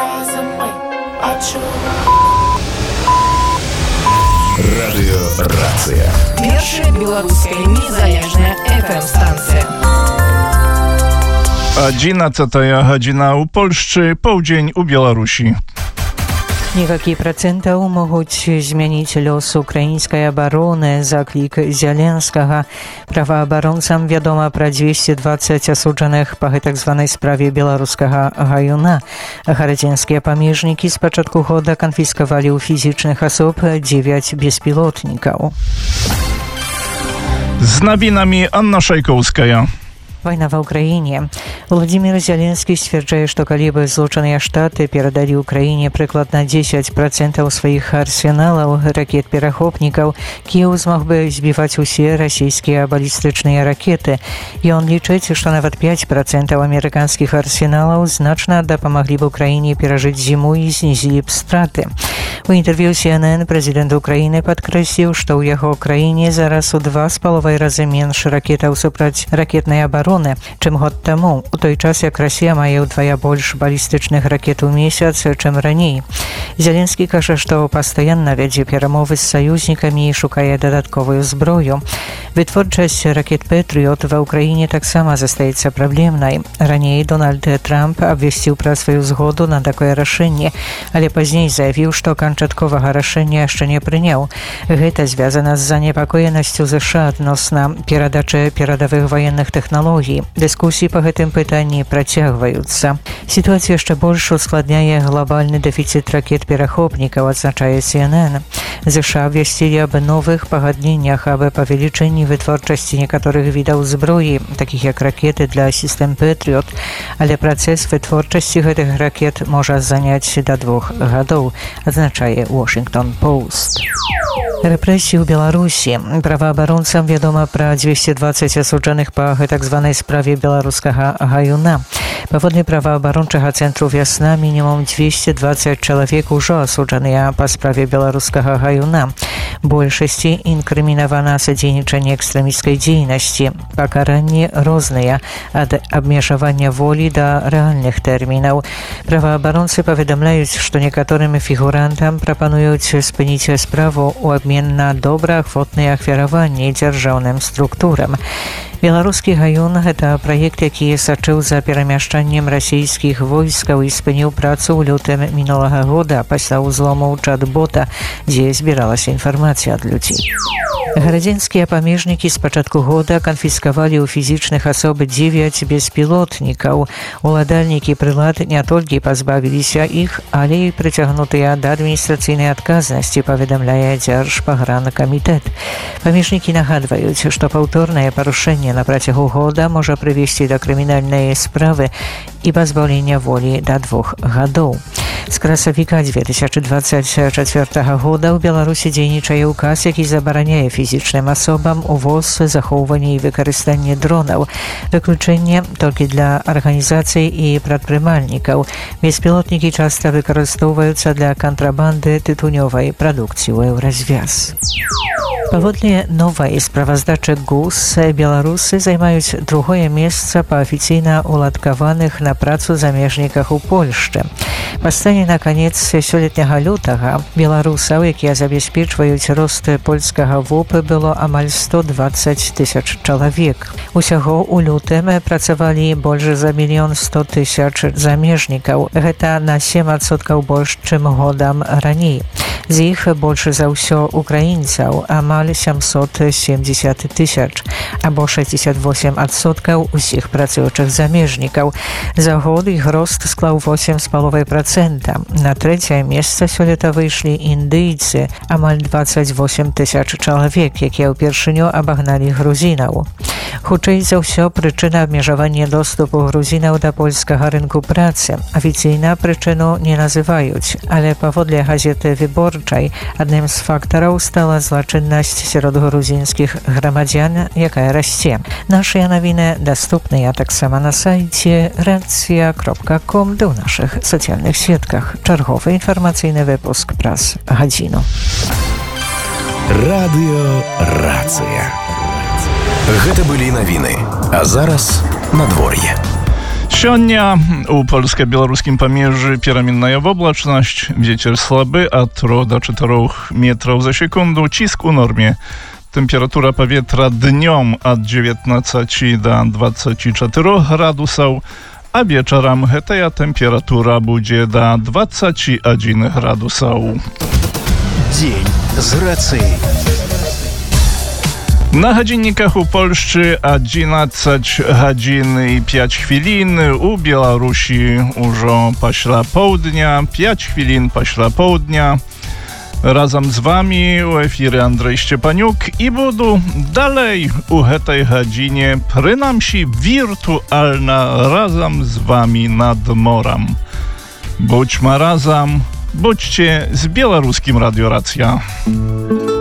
разом мы Радыёрацыя. Першая беларуская незалежная FM-станція. 11 godzina u Polszczy, połudзень у Беларусі. Некалькі працэнтаў могуць змяніць лёс украінскай абароны, заклік Зяленскага. Праваабаронцам вядома пра 220 асуджаных па гэтак званай справе беларускага гаюна. Гарадзенскія памежнікі з пачатку года канфіскавалі ў фізічных асоб 9 беспілотнікаў. Z nawinami Anna Szajkowska. Вайна ва ўкраіне. Владимир Зеленскі сцвярджае, што калі бы Злучаныя Штаты перадалі ўкраіне прыкладна 10% сваіх арсеналаў ракет-перахопнікаў, Кіеў змог бы збіваць усе расійскія балістычныя ракеты. Ён лічыць, што нават 5% амерыканскіх арсеналаў значна дапамаглі б Украіне перажыць зіму і знізілі б страты. У інтэрв'ю CNN прэзідэнт Украіны падкрэсліў, што ў яго краіне зараз у 2,5 разы менш ракетаў супраць ракетнай абароны, чым год таму, у той час як Расія мае ўдвая больш балістычных ракет у месяц, чым раней. Зеленскі кажа, што пастаянна вядзе перамовы з саюзнікамі і шукае дадатковую зброю. Вытворчасць ракет «Пэтрыёт» ва ўкраіне таксама застаецца праблемнай. Раней Дональд Трамп абвясціў пра сваю згоду на такое рашэнне, але пазней заявіў, што канчатковага рашэння яшчэ не прыняў. Гэта звязана з занепакоенасцю ЗША адносна перадачы перадавых ваенных тэхналогій. Дыскусіі па гэтым пытанні працягваюцца. Сітуацыя яшчэ больш ускладняе глобальны дэфіцыт ракет-перахопнікаў, адзначае CNN. ЗША абвясцілі аб новых пагадненнях аб павелічэнні вытворчасці некаторых відаў зброі, такіх як ракеты для сістэм «Пэтрыёт», але працэс вытворчасці гэтых ракет можа заняць да 2 гадоў, адзначае Washington Post. Рэпрэсіі ў Беларусі. Праваабаронцам вядома пра 220 асуджаных па гэтак званай справе беларускага гаюна. Паводле праваабарончага цэнтру «Вясна» мінімум 220 чалавек ужо асуджаныя па справе беларускага гаюна. Большасці інкрымінавана садзейнічанне экстрэмісцкай дзейнасці. Пакаранні розныя, ад абмежавання волі да рэальных тэрмінаў. Праваабаронцы паведамляюць, што некаторым фігурантам прапануюць спыніць справу ў абмен на добраахвотныя ахвяраванні дзяржаўным структурам. Беларускі гаюн – гэта праект, які сачыў за перамяшчаннем расійскіх войскаў і спыніў працу ў лютым мінулага года пасля ўзлому чат-бота, дзе збіралася інфармацыя ад людзей. Гарадзенскія памежнікі з пачатку года канфіскавалі ў фізічных асоб 9 беспілотнікаў. Уладальнікі прылад не толькі пазбавіліся іх, але і прыцягнутыя да адміністрацыйнай адказнасці, паведамляе Дзяржпагранкамітэт. Памежнікі нагадваюць, што паўторнае парушэнне на працягу года можа прывесці да крымінальнай справы і пазбаўлення волі да 2 гадоў. З красавіка 2024 года ў Беларусі дзейнічае ўказ, які забараняе фізічным асобам увоз, захоўванне і выкарыстанне дронаў. Выключэнне толькі для арганізацый і прадпрымальнікаў. Беспілотнікі часта выкарыстоўваюцца для кантрабанды тытунёвай прадукцыі ў Еўразвяз. Паводле новай справаздачы ГУС, беларусы займаюць другое месца па афіцыйна уладкаваных на працу замежніках у Польшчы. Па стане на канец сёлетняга лютага беларусаў, якія забяспечваюць рост польскага ВОП, было амаль 120 тысяч чалавек. Усяго ў лютым працавалі больш за 1 100 000 замежнікаў. Гэта на 7% больш, чым годам раней. З іх больш за ўсё украінцаў, амаль 770 тысяч, або 68% усіх працуючых замежнікаў. За год іх рост склаў 8,5%. На трэцяе месца сёлета выйшлі індыйцы, амаль 28 тысяч чалавек, якія ўпершыню абагналі грузінаў. Хутчэй за ўсё, прычына абмежавання доступу грузінаў да польскага рынку працы. Афіцыйна прычыну не называюць, але паводле газеты «Выборчай» адным з фактараў стала злачыннасць сярод грузінскіх грамадзян, якая расце. Нашыя навіны даступныя таксама на сайце racja.com ды ў нашых сацыяльных сетках. Чарговы інфармацыйны выпуск праз гадзіну. Радыёрацыя. Гэта былі навіны. А зараз надвор'е. Сегодня у польско-белорусским помежжі пераменная облачность, ветер слабый от 3 до 4 метров за секунду, циск у нормie. Temperatura powietrza dniom od 19 do 24 gradusów, a wieczorem ta temperatura będzie do 21 gradusów. Dzień z racji. Na godzinnikach u Polski 11 godzin i 5 chwilin, u Białorusi już pośla południa, 5 chwilin pośla południa. Razem z wami u efirze Andrzej Szczepaniuk i budu dalej u tej godzinie przynajmniej wirtualna razem z wami nad morem. Bądźmy razem, bądźcie z Białoruskim Radio Racja.